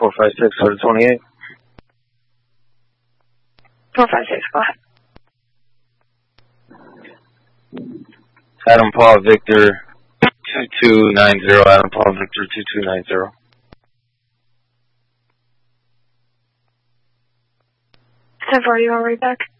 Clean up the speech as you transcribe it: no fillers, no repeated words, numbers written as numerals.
456 for the 28. 456, go ahead. Adam Paul Victor 2290. Adam Paul Victor 2290. 10-4, you want right back?